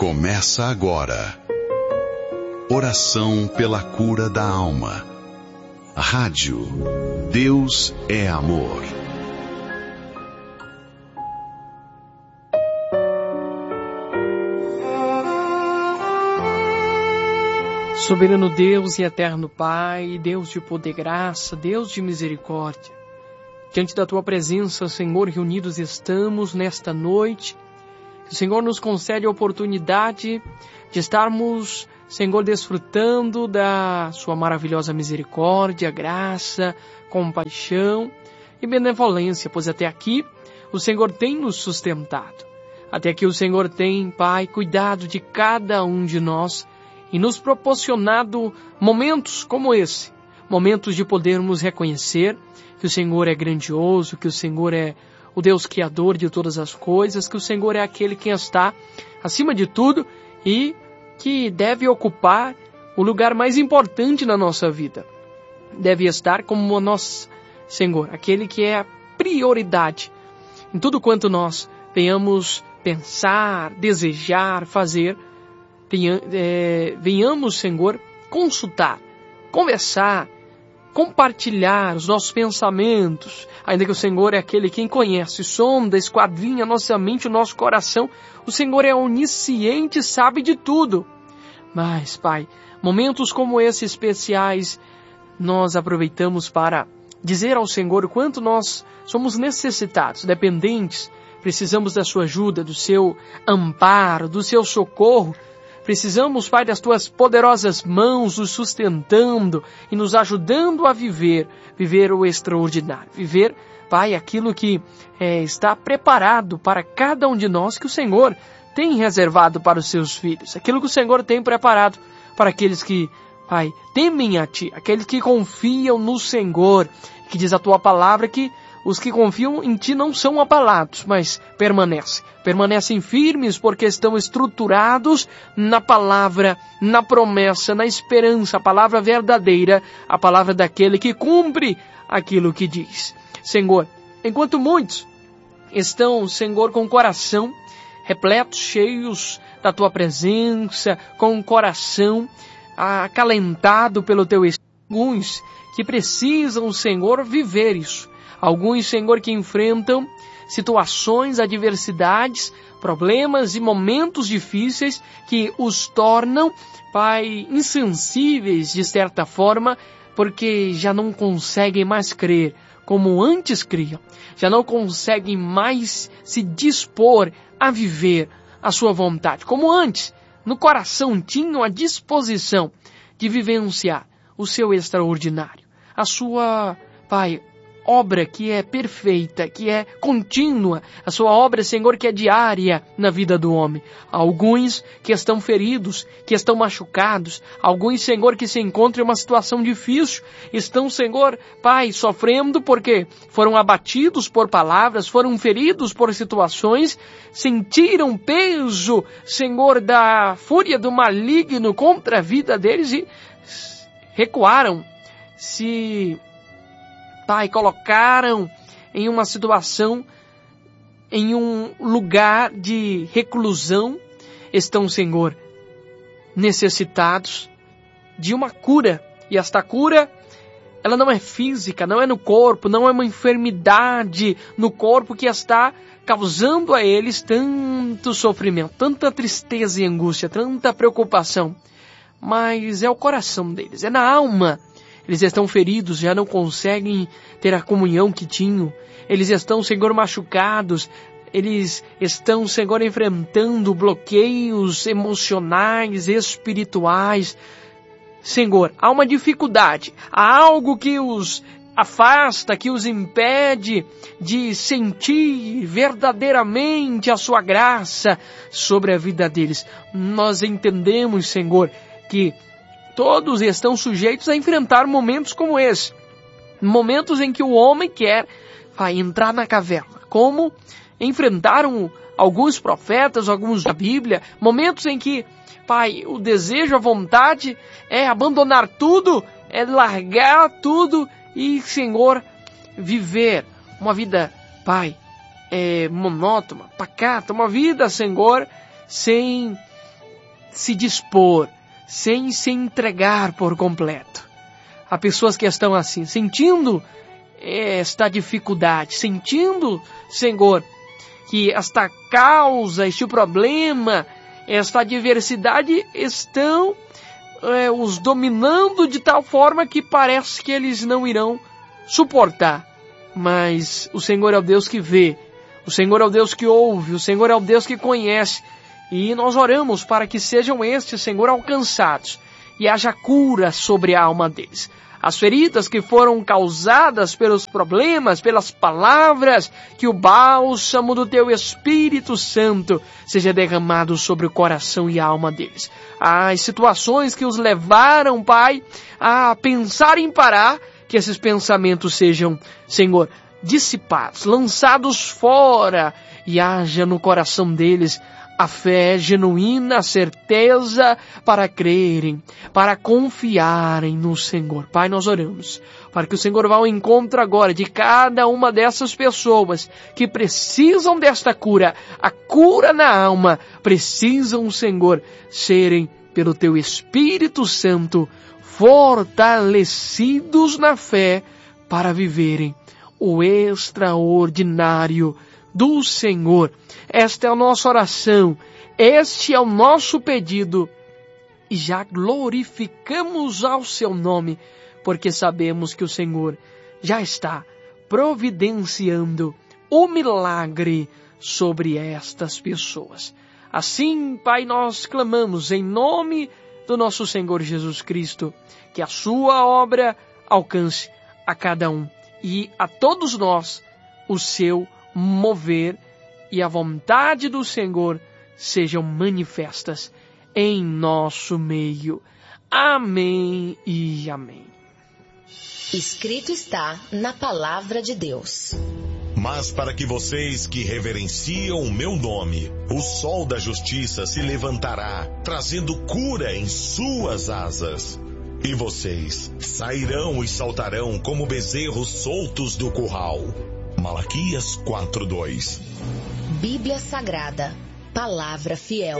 Começa agora. Oração pela cura da alma. Rádio Deus é Amor. Soberano Deus e eterno Pai, Deus de poder e graça, Deus de misericórdia, diante da Tua presença, Senhor, reunidos estamos nesta noite. Que o Senhor nos concede a oportunidade de estarmos, Senhor, desfrutando da Sua maravilhosa misericórdia, graça, compaixão e benevolência, pois até aqui o Senhor tem nos sustentado. Até aqui o Senhor tem, Pai, cuidado de cada um de nós e nos proporcionado momentos como esse, momentos de podermos reconhecer que o Senhor é grandioso, que o Senhor é o Deus Criador de todas as coisas, que o Senhor é aquele que está acima de tudo e que deve ocupar o lugar mais importante na nossa vida. Deve estar como nosso Senhor, aquele que é a prioridade em tudo quanto nós venhamos pensar, desejar, fazer. Venhamos, Senhor, consultar, conversar, compartilhar os nossos pensamentos, ainda que o Senhor é aquele quem conhece, sonda, esquadrinha a nossa mente, o nosso coração. O Senhor é onisciente e sabe de tudo. Mas, Pai, momentos como esses especiais, nós aproveitamos para dizer ao Senhor o quanto nós somos necessitados, dependentes, precisamos da Sua ajuda, do Seu amparo, do Seu socorro. Precisamos, Pai, das Tuas poderosas mãos nos sustentando e nos ajudando a viver o extraordinário. Viver, Pai, aquilo que está preparado para cada um de nós, que o Senhor tem reservado para os Seus filhos. Aquilo que o Senhor tem preparado para aqueles que, Pai, temem a Ti, aqueles que confiam no Senhor, que diz a Tua palavra que os que confiam em Ti não são abalados, mas permanecem firmes porque estão estruturados na palavra, na promessa, na esperança, a palavra verdadeira, a palavra daquele que cumpre aquilo que diz. Senhor, enquanto muitos estão, Senhor, com o coração repletos, cheios da Tua presença, com o coração acalentado pelo Teu Espírito, alguns que precisam, Senhor, viver isso. Alguns, Senhor, que enfrentam situações, adversidades, problemas e momentos difíceis que os tornam, Pai, insensíveis de certa forma, porque já não conseguem mais crer como antes criam. Já não conseguem mais se dispor a viver a Sua vontade. Como antes, no coração tinham a disposição de vivenciar o Seu extraordinário. A Sua, Pai, obra que é perfeita, que é contínua, a Sua obra, Senhor, que é diária na vida do homem. Alguns que estão feridos, que estão machucados, alguns, Senhor, que se encontram em uma situação difícil, estão, Senhor, Pai, sofrendo porque foram abatidos por palavras, foram feridos por situações, sentiram peso, Senhor, da fúria do maligno contra a vida deles e recuaram, Pai, colocaram em uma situação, em um lugar de reclusão, estão, Senhor, necessitados de uma cura. E esta cura, ela não é física, não é no corpo, não é uma enfermidade no corpo que está causando a eles tanto sofrimento, tanta tristeza e angústia, tanta preocupação. Mas é o coração deles, é na alma. Eles estão feridos, já não conseguem ter a comunhão que tinham. Eles estão, Senhor, machucados. Eles estão, Senhor, enfrentando bloqueios emocionais, espirituais. Senhor, há uma dificuldade. Há algo que os afasta, que os impede de sentir verdadeiramente a Sua graça sobre a vida deles. Nós entendemos, Senhor, que todos estão sujeitos a enfrentar momentos como esse. Momentos em que o homem vai entrar na caverna. Como enfrentaram alguns profetas, alguns da Bíblia. Momentos em que, Pai, o desejo, a vontade é abandonar tudo, é largar tudo e, Senhor, viver uma vida, Pai, monótona, pacata. Uma vida, Senhor, sem se dispor, sem se entregar por completo. Há pessoas que estão assim, sentindo esta dificuldade, sentindo, Senhor, que esta causa, este problema, esta adversidade estão os dominando de tal forma que parece que eles não irão suportar. Mas o Senhor é o Deus que vê, o Senhor é o Deus que ouve, o Senhor é o Deus que conhece. E nós oramos para que sejam estes, Senhor, alcançados e haja cura sobre a alma deles. As feridas que foram causadas pelos problemas, pelas palavras, que o bálsamo do Teu Espírito Santo seja derramado sobre o coração e a alma deles. As situações que os levaram, Pai, a pensar em parar, que esses pensamentos sejam, Senhor, dissipados, lançados fora, e haja no coração deles a fé genuína, a certeza para crerem, para confiarem no Senhor. Pai, nós oramos para que o Senhor vá ao encontro agora de cada uma dessas pessoas que precisam desta cura, a cura na alma, precisam, Senhor, serem, pelo Teu Espírito Santo, fortalecidos na fé para viverem o extraordinário do Senhor. Esta é a nossa oração, este é o nosso pedido, e já glorificamos ao Seu nome, porque sabemos que o Senhor já está providenciando o milagre sobre estas pessoas. Assim, Pai, nós clamamos em nome do nosso Senhor Jesus Cristo, que a Sua obra alcance a cada um e a todos nós o Seu mover e a vontade do Senhor sejam manifestas em nosso meio. Amém e amém. Escrito está na palavra de Deus. Mas para que vocês que reverenciam o meu nome, o sol da justiça se levantará, trazendo cura em suas asas. E vocês sairão e saltarão como bezerros soltos do curral. Malaquias 4:2. Bíblia Sagrada, palavra fiel.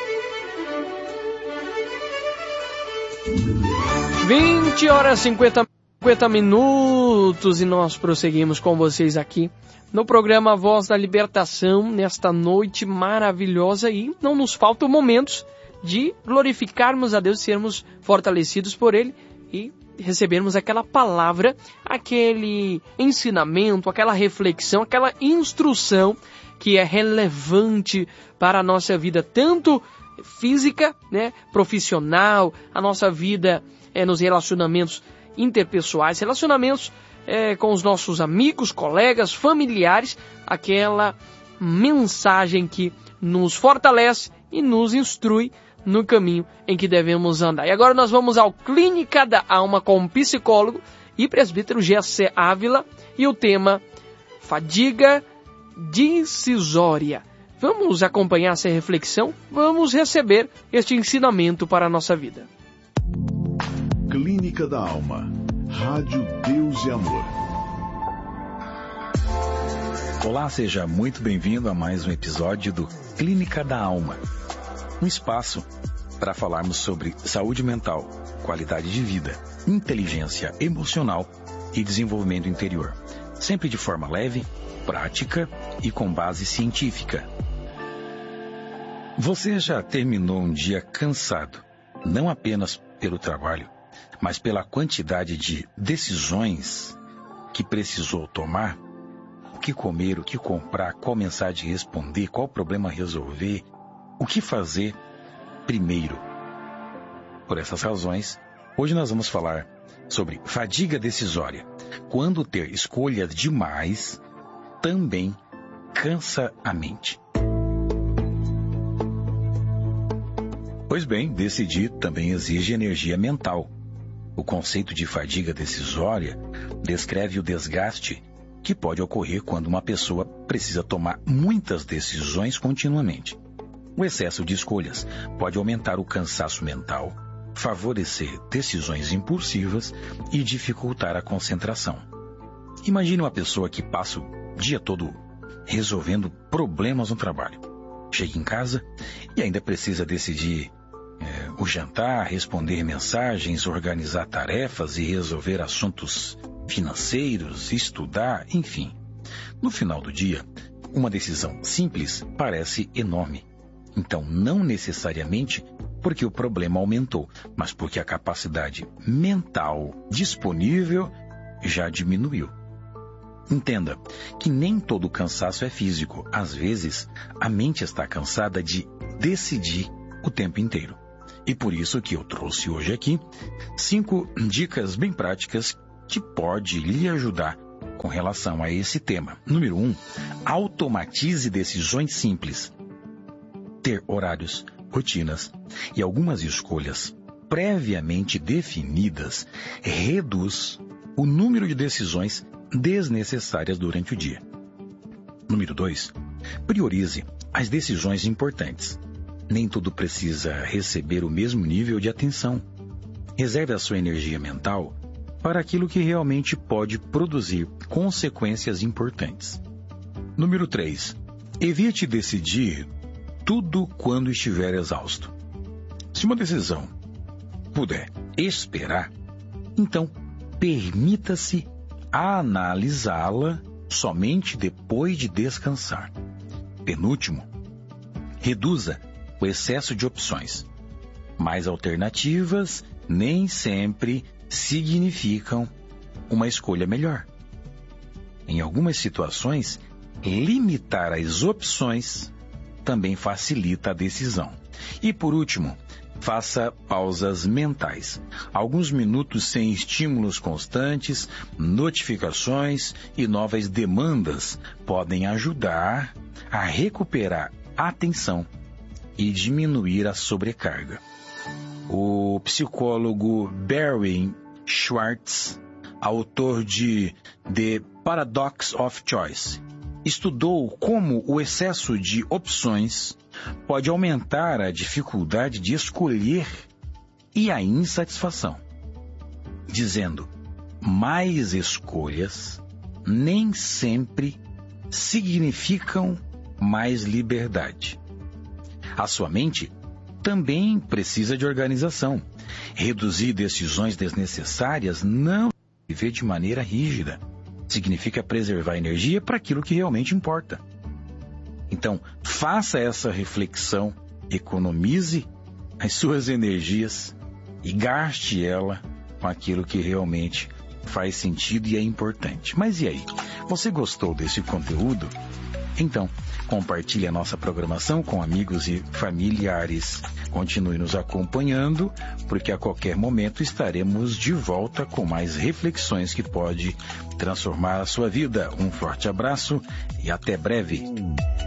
20h50 minutos e nós prosseguimos com vocês aqui no programa Voz da Libertação, nesta noite maravilhosa, e não nos faltam momentos de glorificarmos a Deus, sermos fortalecidos por Ele e recebermos aquela palavra, aquele ensinamento, aquela reflexão, aquela instrução que é relevante para a nossa vida, tanto física, profissional, a nossa vida nos relacionamentos interpessoais, relacionamentos com os nossos amigos, colegas, familiares, aquela mensagem que nos fortalece e nos instrui no caminho em que devemos andar. E agora nós vamos ao Clínica da Alma com o psicólogo e presbítero G.C. Ávila e o tema fadiga decisória. Vamos acompanhar essa reflexão, vamos receber este ensinamento para a nossa vida. Clínica da Alma, Rádio Deus e Amor. Olá, seja muito bem-vindo a mais um episódio do Clínica da Alma. Um espaço para falarmos sobre saúde mental, qualidade de vida, inteligência emocional e desenvolvimento interior. Sempre de forma leve, prática e com base científica. Você já terminou um dia cansado, não apenas pelo trabalho, mas pela quantidade de decisões que precisou tomar? O que comer, o que comprar, qual mensagem responder, qual problema resolver, o que fazer primeiro? Por essas razões, hoje nós vamos falar sobre fadiga decisória. Quando ter escolha demais, também cansa a mente. Pois bem, decidir também exige energia mental. O conceito de fadiga decisória descreve o desgaste que pode ocorrer quando uma pessoa precisa tomar muitas decisões continuamente. O excesso de escolhas pode aumentar o cansaço mental, favorecer decisões impulsivas e dificultar a concentração. Imagine uma pessoa que passa o dia todo resolvendo problemas no trabalho. Chega em casa e ainda precisa decidir o jantar, responder mensagens, organizar tarefas e resolver assuntos financeiros, estudar, enfim. No final do dia, uma decisão simples parece enorme. Então, não necessariamente porque o problema aumentou, mas porque a capacidade mental disponível já diminuiu. Entenda que nem todo cansaço é físico. Às vezes, a mente está cansada de decidir o tempo inteiro. E por isso que eu trouxe hoje aqui 5 dicas bem práticas que pode lhe ajudar com relação a esse tema. Número 1, automatize decisões simples. Ter horários, rotinas e algumas escolhas previamente definidas reduz o número de decisões desnecessárias durante o dia. Número 2, priorize as decisões importantes. Nem tudo precisa receber o mesmo nível de atenção. Reserve a sua energia mental para aquilo que realmente pode produzir consequências importantes. Número 3, evite decidir tudo quando estiver exausto. Se uma decisão puder esperar, então permita-se analisá-la somente depois de descansar. Penúltimo, reduza o excesso de opções. Mais alternativas nem sempre significam uma escolha melhor. Em algumas situações, limitar as opções também facilita a decisão. E por último, faça pausas mentais. Alguns minutos sem estímulos constantes, notificações e novas demandas podem ajudar a recuperar a atenção e diminuir a sobrecarga. O psicólogo Barry Schwartz, autor de The Paradox of Choice, estudou como o excesso de opções pode aumentar a dificuldade de escolher e a insatisfação, dizendo: mais escolhas nem sempre significam mais liberdade. A sua mente também precisa de organização. Reduzir decisões desnecessárias não viver de maneira rígida. Significa preservar energia para aquilo que realmente importa. Então, faça essa reflexão, economize as suas energias e gaste ela com aquilo que realmente faz sentido e é importante. Mas e aí? Você gostou desse conteúdo? Então, compartilhe a nossa programação com amigos e familiares. Continue nos acompanhando, porque a qualquer momento estaremos de volta com mais reflexões que pode transformar a sua vida. Um forte abraço e até breve.